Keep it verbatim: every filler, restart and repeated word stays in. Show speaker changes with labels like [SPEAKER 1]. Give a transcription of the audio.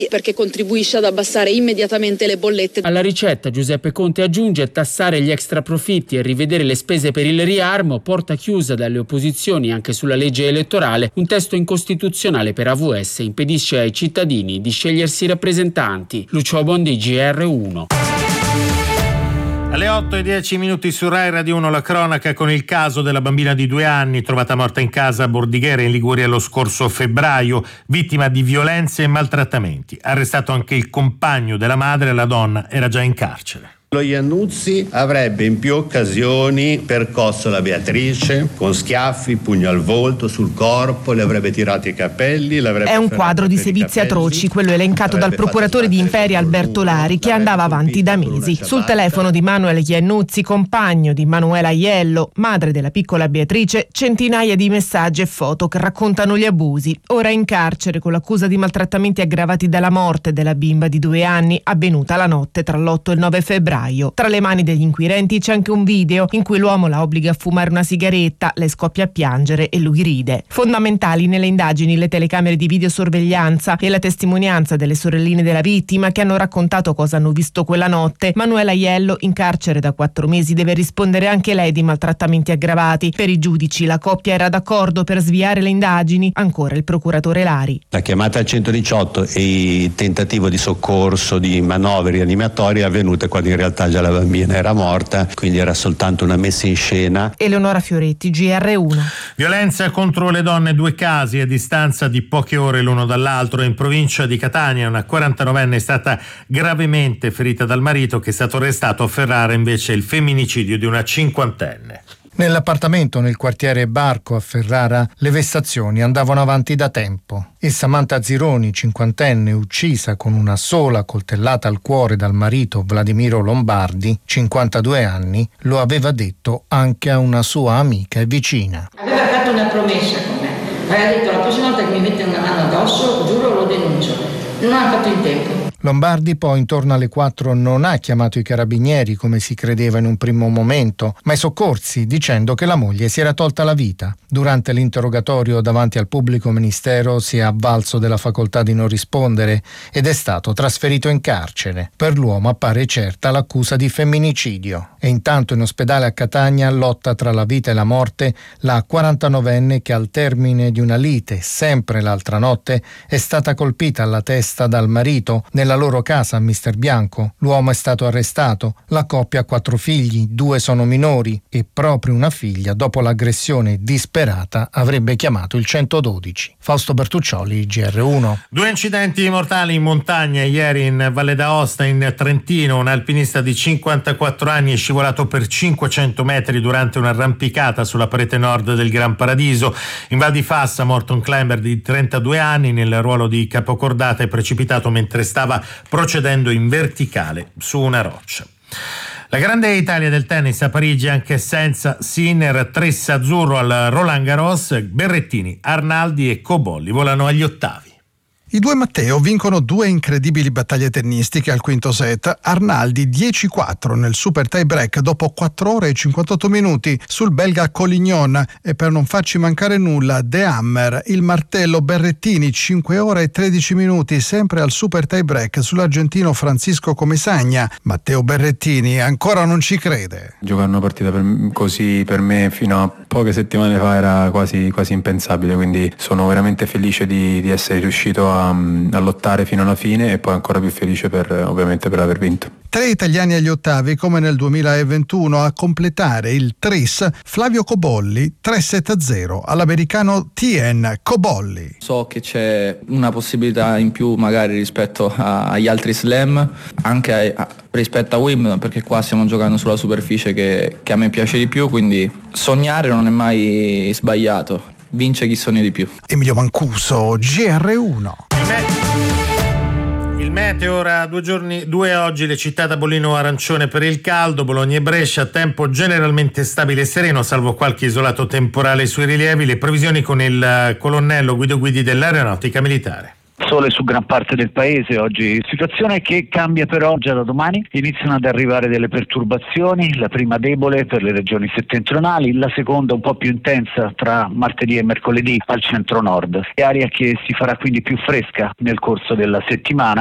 [SPEAKER 1] perché contribuisce ad abbassare immediatamente le bollette.
[SPEAKER 2] Alla ricetta Giuseppe Conte aggiunge: tassare gli extraprofitti e rivedere le spese per il riarmo, porta chiusa dalle opposizioni anche sulla legge elettorale, un testo incostituzionale per A V S impedisce ai cittadini di scegliersi rappresentanti. Lucio Bondi, G R uno.
[SPEAKER 3] Alle otto e dieci minuti su Rai Radio uno la cronaca con il caso della bambina di due anni trovata morta in casa a Bordighera in Liguria lo scorso febbraio, vittima di violenze e maltrattamenti. Arrestato anche il compagno della madre, la donna era già in carcere.
[SPEAKER 4] Lo Iannuzzi avrebbe in più occasioni percosso la Beatrice con schiaffi, pugno al volto, sul corpo, le avrebbe tirato i capelli.
[SPEAKER 5] È un quadro di sevizie atroci, quello elencato dal procuratore di Imperia Alberto Lari, che andava avanti da mesi. Sul telefono di Manuel Iannuzzi, compagno di Manuela Aiello, madre della piccola Beatrice, centinaia di messaggi e foto che raccontano gli abusi. Ora in carcere con l'accusa di maltrattamenti aggravati dalla morte della bimba di due anni, avvenuta la notte tra l'otto e il nove febbraio. Tra le mani degli inquirenti c'è anche un video in cui l'uomo la obbliga a fumare una sigaretta, le scoppia a piangere e lui ride. Fondamentali nelle indagini le telecamere di videosorveglianza e la testimonianza delle sorelline della vittima che hanno raccontato cosa hanno visto quella notte. Manuela Aiello, in carcere da quattro mesi, deve rispondere anche lei di maltrattamenti aggravati. Per i giudici la coppia era d'accordo per sviare le indagini. Ancora il procuratore Lari.
[SPEAKER 4] La chiamata al centodiciotto e il tentativo di soccorso, di manovre rianimatori avvenute quando in realtà già la bambina era morta, quindi era soltanto una messa in scena.
[SPEAKER 5] Eleonora Fioretti, G R uno.
[SPEAKER 3] Violenza contro le donne, due casi a distanza di poche ore l'uno dall'altro. In provincia di Catania una quarantanovenne è stata gravemente ferita dal marito, che è stato arrestato. A Ferrara invece il femminicidio di una cinquantenne.
[SPEAKER 6] Nell'appartamento nel quartiere Barco a Ferrara le vessazioni andavano avanti da tempo e Samantha Zironi, cinquantenne, uccisa con una sola coltellata al cuore dal marito Vladimiro Lombardi, cinquantadue anni, lo aveva detto anche a una sua amica e vicina.
[SPEAKER 7] Aveva fatto una promessa con me, aveva detto: la prossima volta che mi mette una mano addosso, giuro, lo denuncio. Non ha fatto in tempo.
[SPEAKER 6] Lombardi poi intorno alle quattro non ha chiamato i carabinieri come si credeva in un primo momento, ma i soccorsi, dicendo che la moglie si era tolta la vita. Durante l'interrogatorio davanti al pubblico ministero si è avvalso della facoltà di non rispondere ed è stato trasferito in carcere. Per l'uomo appare certa l'accusa di femminicidio. E intanto in ospedale a Catania lotta tra la vita e la morte la quarantanovenne che al termine di una lite, sempre l'altra notte, è stata colpita alla testa dal marito nella loro casa a Mister Bianco. L'uomo è stato arrestato. La coppia ha quattro figli, due sono minori e proprio una figlia, dopo l'aggressione disperata, avrebbe chiamato il centododici. Fausto Bertuccioli, G R uno.
[SPEAKER 3] Due incidenti mortali in montagna ieri in Valle d'Aosta, in Trentino. Un alpinista di cinquantaquattro anni è scivolato per cinquecento metri durante un'arrampicata sulla parete nord del Gran Paradiso. In Val di Fassa, morto un climber di trentadue anni nel ruolo di capocordata, è precipitato mentre stava procedendo in verticale su una roccia. La grande Italia del tennis a Parigi anche senza Sinner, tris azzurro al Roland Garros. Berrettini, Arnaldi e Cobolli volano agli ottavi.
[SPEAKER 8] I due Matteo vincono due incredibili battaglie tennistiche al quinto set. Arnaldi dieci quattro nel super tie break dopo quattro ore e cinquantotto minuti sul belga Collignon, e per non farci mancare nulla De Hammer, il martello Berrettini cinque ore e tredici minuti sempre al super tie break sull'argentino Francisco Comesaña. Matteo Berrettini ancora non ci crede.
[SPEAKER 9] Giocare una partita per, così per me fino a poche settimane fa era quasi, quasi impensabile, quindi sono veramente felice di, di essere riuscito a a lottare fino alla fine, e poi ancora più felice per ovviamente per aver vinto.
[SPEAKER 8] Tre italiani agli ottavi come nel duemilaventuno. A completare il tris Flavio Cobolli, tre sette a zero all'americano Tien Cobolli.
[SPEAKER 10] So che c'è una possibilità in più magari rispetto a, agli altri slam, anche a, a, rispetto a Wimbledon, perché qua stiamo giocando sulla superficie che, che a me piace di più, quindi sognare non è mai sbagliato. Vince chi sogna di più.
[SPEAKER 8] Emilio Mancuso, G R uno.
[SPEAKER 3] Il meteo ora, due giorni, due oggi le città da bollino arancione per il caldo, Bologna e Brescia, tempo generalmente stabile e sereno, salvo qualche isolato temporale sui rilievi. Le previsioni con il colonnello Guido Guidi dell'Aeronautica Militare.
[SPEAKER 11] sole su gran parte del paese oggi, situazione che cambia però già da domani. Iniziano ad arrivare delle perturbazioni, la prima debole per le regioni settentrionali, la seconda un po' più intensa tra martedì e mercoledì al centro-nord. Aria che si farà quindi più fresca nel corso della settimana.